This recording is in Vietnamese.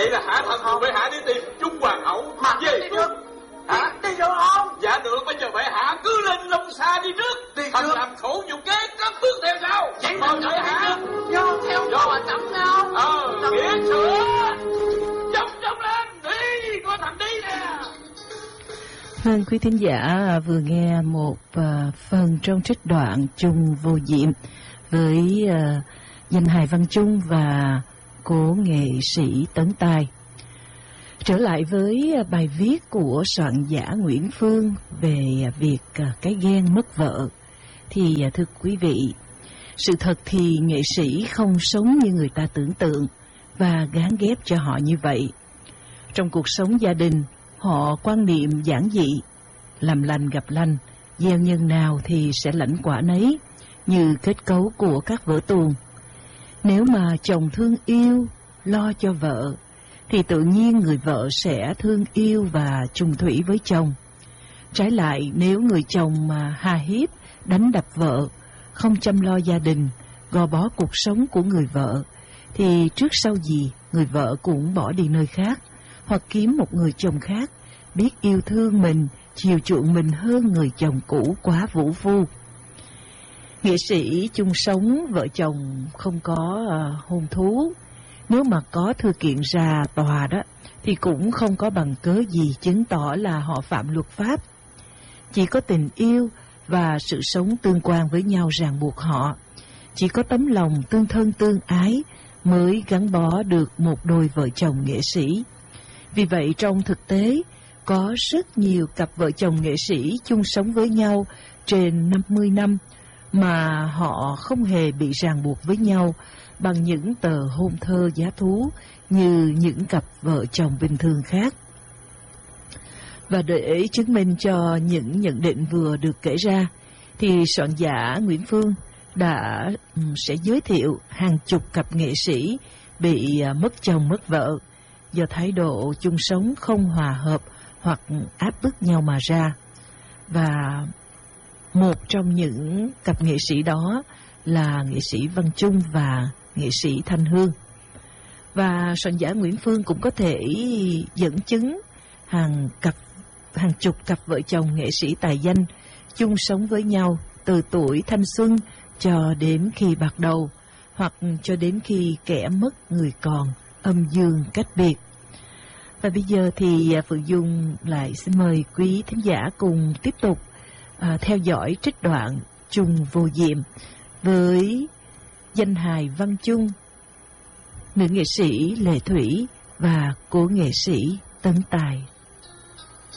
Vậy là hả thần cùng bệ hạ đi tìm Trung hoàng hậu mà về đi trước. Hả? Đi được không? Dạ được, bây giờ bệ hạ cứ lên Long Sa đi trước. Đi thần trước. làm khổ nhục kế các bước theo sau. Vậy mời mình bệ hạ. vô theo vô mà chậm nhau. Nghĩa sửa. Chậm lên đi, có thằng đi nè. Vâng, quý thính giả vừa nghe một phần trong trích đoạn Chung Vô Diệm với danh hài Văn Chung và cố nghệ sĩ Tấn Tài. Trở lại với bài viết của soạn giả Nguyễn Phương về việc cái ghen mất vợ, thì thưa quý vị, sự thật thì nghệ sĩ không sống như người ta tưởng tượng và gán ghép cho họ như vậy. Trong cuộc sống gia đình, họ quan niệm giản dị, làm lành gặp lành, gieo nhân nào thì sẽ lãnh quả nấy, như kết cấu của các vở tuồng. Nếu mà chồng thương yêu, lo cho vợ, thì tự nhiên người vợ sẽ thương yêu và chung thủy với chồng. Trái lại, nếu người chồng mà hà hiếp, đánh đập vợ, không chăm lo gia đình, gò bó cuộc sống của người vợ, thì trước sau gì người vợ cũng bỏ đi nơi khác, hoặc kiếm một người chồng khác, biết yêu thương mình, chiều chuộng mình hơn người chồng cũ quá vũ phu. Nghệ sĩ chung sống vợ chồng không có hôn thú, nếu mà có thư kiện ra tòa đó thì cũng không có bằng cớ gì chứng tỏ là họ phạm luật pháp. Chỉ có tình yêu và sự sống tương quan với nhau ràng buộc họ. Chỉ có tấm lòng tương thân tương ái mới gắn bó được một đôi vợ chồng nghệ sĩ. Vì vậy trong thực tế, có rất nhiều cặp vợ chồng nghệ sĩ chung sống với nhau trên 50 năm mà họ không hề bị ràng buộc với nhau bằng những tờ hôn thơ giá thú như những cặp vợ chồng bình thường khác. Và để chứng minh cho những nhận định vừa được kể ra, thì soạn giả Nguyễn Phương sẽ giới thiệu hàng chục cặp nghệ sĩ bị mất chồng mất vợ do thái độ chung sống không hòa hợp hoặc áp bức nhau mà ra. Và một trong những cặp nghệ sĩ đó là nghệ sĩ Văn Chung và nghệ sĩ Thanh Hương. Và soạn giả Nguyễn Phương cũng có thể dẫn chứng hàng chục cặp vợ chồng nghệ sĩ tài danh chung sống với nhau từ tuổi thanh xuân cho đến khi bạc đầu, hoặc cho đến khi kẻ mất người còn, âm dương cách biệt. Và bây giờ thì Phượng Dung lại xin mời quý thính giả cùng tiếp tục theo dõi trích đoạn Chung Vô Diệm với danh hài Văn Chung, nữ nghệ sĩ Lệ Thủy và cố nghệ sĩ Tấn Tài.